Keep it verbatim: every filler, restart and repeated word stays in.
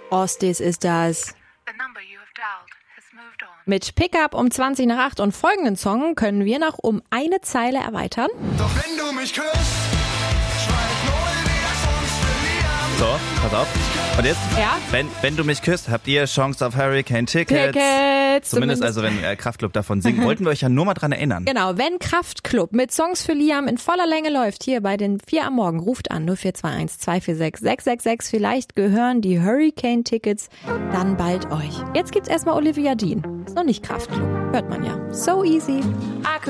Ostis ist das. Mit Pickup um zwanzig nach acht und folgenden Song können wir noch um eine Zeile erweitern. Doch wenn du mich küsst, schreib null wieder Songs verlieren. So, pass auf. Und jetzt, Ja? wenn, wenn du mich küsst, habt ihr Chance auf Hurricane Tickets. Tickets. Zumindest also, wenn äh, Kraftklub davon singt. Wollten wir euch ja nur mal dran erinnern. Genau, wenn Kraftklub mit Songs für Liam in voller Länge läuft, hier bei den vier am Morgen, ruft an null vier zwei eins zwei vier sechs sechs sechs sechs. Vielleicht gehören die Hurricane-Tickets dann bald euch. Jetzt gibt's erstmal Olivia Dean. Ist noch nicht Kraftklub, hört man ja. So easy.